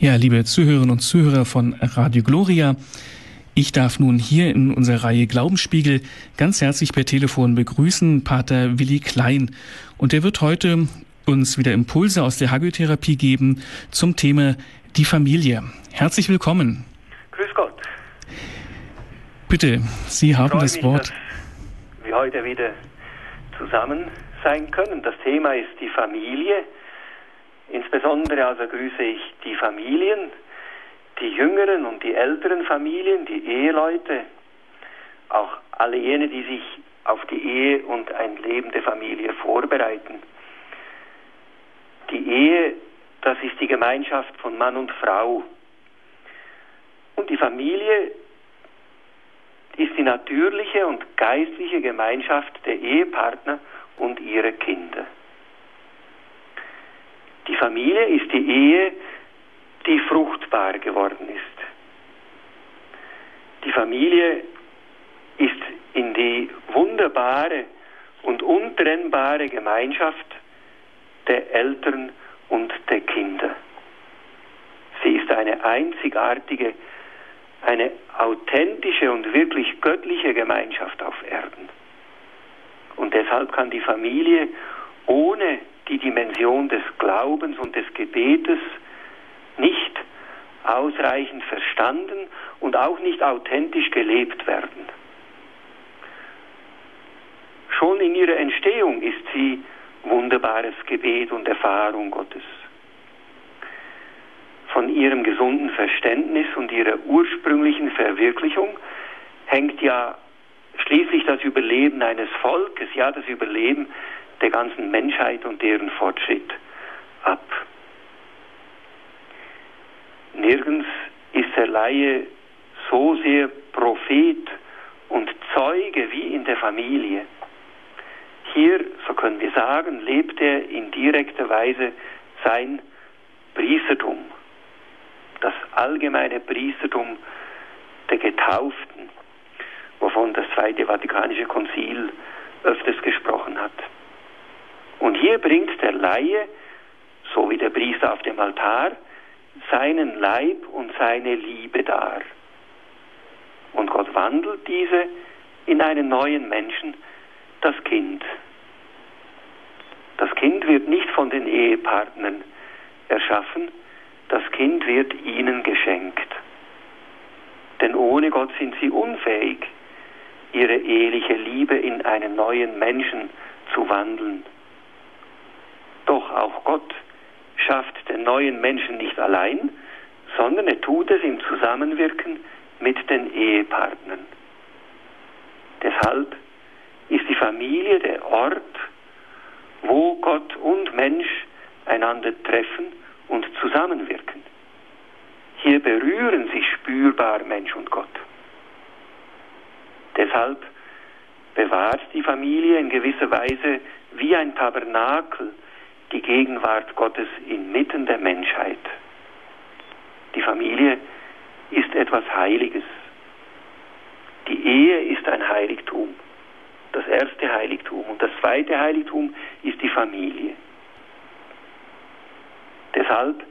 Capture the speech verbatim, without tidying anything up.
Ja, liebe Zuhörerinnen und Zuhörer von Radio Gloria, ich darf nun hier in unserer Reihe Glaubensspiegel ganz herzlich per Telefon begrüßen Pater Willi Klein. Und er wird heute uns wieder Impulse aus der Hagiotherapie geben zum Thema die Familie. Herzlich willkommen. Grüß Gott. Bitte, Sie haben das mich, Wort. Dass wir heute wieder zusammen sein können. Das Thema ist die Familie. Insbesondere also grüße ich die Familien, die jüngeren und die älteren Familien, die Eheleute, auch alle jene, die sich auf die Ehe und ein Leben der Familie vorbereiten. Die Ehe, das ist die Gemeinschaft von Mann und Frau. Und die Familie ist die natürliche und geistliche Gemeinschaft der Ehepartner und ihrer Kinder. Die Familie ist die Ehe, die fruchtbar geworden ist. Die Familie ist in die wunderbare und untrennbare Gemeinschaft der Eltern und der Kinder. Sie ist eine einzigartige, eine authentische und wirklich göttliche Gemeinschaft auf Erden. Und deshalb kann die Familie ohne die Dimension des Glaubens und des Gebetes nicht ausreichend verstanden und auch nicht authentisch gelebt werden. Schon in ihrer Entstehung ist sie wunderbares Gebet und Erfahrung Gottes. Von ihrem gesunden Verständnis und ihrer ursprünglichen Verwirklichung hängt ja schließlich das Überleben eines Volkes, ja das Überleben der ganzen Menschheit und deren Fortschritt ab. Nirgends ist der Laie so sehr Prophet und Zeuge wie in der Familie. Hier, so können wir sagen, lebt er in direkter Weise sein Priestertum, das allgemeine Priestertum der Getauften, wovon das Zweite Vatikanische Konzil öfters gesprochen hat. Und hier bringt der Laie, so wie der Priester auf dem Altar, seinen Leib und seine Liebe dar. Und Gott wandelt diese in einen neuen Menschen, das Kind. Das Kind wird nicht von den Ehepartnern erschaffen, das Kind wird ihnen geschenkt. Denn ohne Gott sind sie unfähig, ihre eheliche Liebe in einen neuen Menschen zu wandeln. Doch auch Gott schafft den neuen Menschen nicht allein, sondern er tut es im Zusammenwirken mit den Ehepartnern. Deshalb ist die Familie der Ort, wo Gott und Mensch einander treffen und zusammenwirken. Hier berühren sich spürbar Mensch und Gott. Deshalb bewahrt die Familie in gewisser Weise wie ein Tabernakel die Gegenwart Gottes inmitten der Menschheit. Die Familie ist etwas Heiliges. Die Ehe ist ein Heiligtum, das erste Heiligtum. Und das zweite Heiligtum ist die Familie. Deshalb